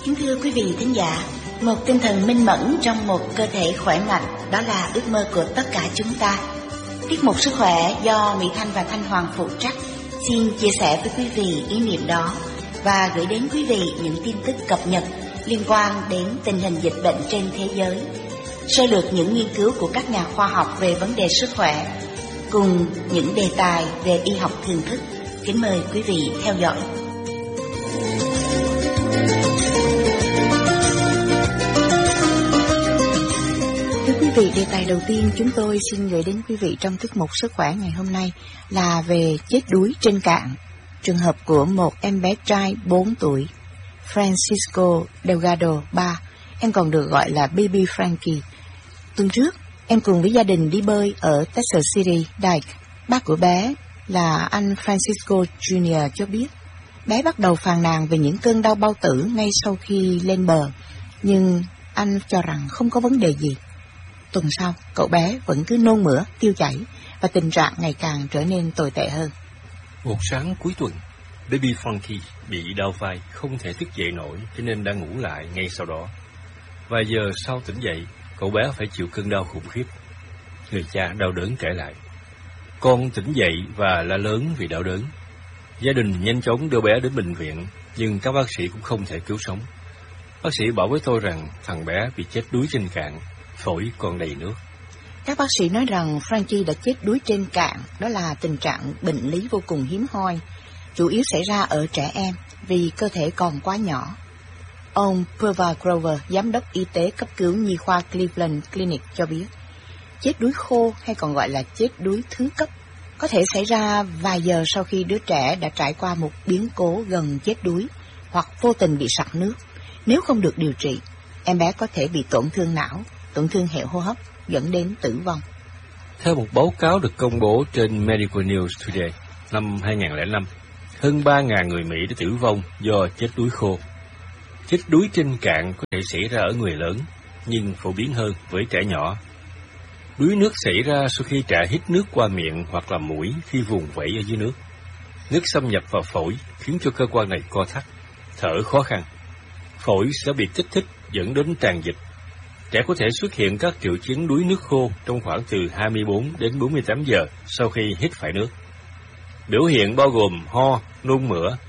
Kính thưa quý vị thính giả, một tinh thần minh mẫn trong một cơ thể khỏe mạnh, đó là ước mơ của tất cả chúng ta. Tiết mục Sức khỏe do Mỹ Thanh và Thanh Hoàng phụ trách xin chia sẻ với quý vị ý niệm đó và gửi đến quý vị những tin tức cập nhật liên quan đến tình hình dịch bệnh trên thế giới, sơ lược những nghiên cứu của các nhà khoa học về vấn đề sức khỏe, cùng những đề tài về y học thường thức. Kính mời quý vị theo dõi. Thưa quý vị, đề tài đầu tiên chúng tôi xin gửi đến quý vị trong tiết mục Sức khỏe ngày hôm nay là về chết đuối trên cạn. Trường hợp của một em bé trai 4 tuổi, Francisco Delgado 3, em còn được gọi là Baby Frankie. Tuần trước, em cùng với gia đình đi bơi ở Texas City Dike. Bác của bé là anh Francisco Jr. cho biết, bé bắt đầu phàn nàn về những cơn đau bao tử ngay sau khi lên bờ, nhưng anh cho rằng không có vấn đề gì. Tuần sau, cậu bé vẫn cứ nôn mửa, tiêu chảy và tình trạng ngày càng trở nên tồi tệ hơn. Một sáng cuối tuần, Baby Frankie bị đau vai, không thể thức dậy nổi cho nên đã ngủ lại ngay sau đó. Vài giờ sau tỉnh dậy, cậu bé phải chịu cơn đau khủng khiếp. Người cha đau đớn kể lại, con tỉnh dậy và la lớn vì đau đớn. Gia đình nhanh chóng đưa bé đến bệnh viện, nhưng các bác sĩ cũng không thể cứu sống. Bác sĩ bảo với tôi rằng thằng bé bị chết đuối trên cạn, phổi còn đầy nước. Các bác sĩ nói rằng Frankie đã chết đuối trên cạn, đó là tình trạng bệnh lý vô cùng hiếm hoi, chủ yếu xảy ra ở trẻ em vì cơ thể còn quá nhỏ. Ông Perva Grover, giám đốc y tế cấp cứu nhi khoa Cleveland Clinic cho biết, chết đuối khô hay còn gọi là chết đuối thứ cấp có thể xảy ra vài giờ sau khi đứa trẻ đã trải qua một biến cố gần chết đuối hoặc vô tình bị sặc nước. Nếu không được điều trị, em bé có thể bị tổn thương não, tổn thương hệ hô hấp, dẫn đến tử vong. Theo một báo cáo được công bố trên Medical News Today năm 2005, hơn 3.000 người Mỹ đã tử vong do chết đuối khô. Chết đuối trên cạn có thể xảy ra ở người lớn, nhưng phổ biến hơn với trẻ nhỏ. Đuối nước xảy ra sau khi trẻ hít nước qua miệng hoặc là mũi khi vùng vẫy ở dưới nước. Nước xâm nhập vào phổi khiến cho cơ quan này co thắt, thở khó khăn. Phổi sẽ bị kích thích dẫn đến tràn dịch. Trẻ có thể xuất hiện các triệu chứng đuối nước khô trong khoảng từ 24 đến 48 giờ sau khi hít phải nước. Biểu hiện bao gồm ho, nôn mửa,